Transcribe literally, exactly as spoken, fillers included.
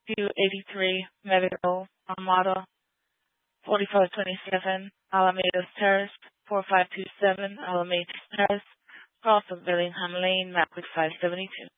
two eighty-three Meadowville, Armada, forty-five twenty-seven Alameda Terrace, four five two seven Alameda Terrace, across of Bellingham Lane, Mapwood five seventy-two.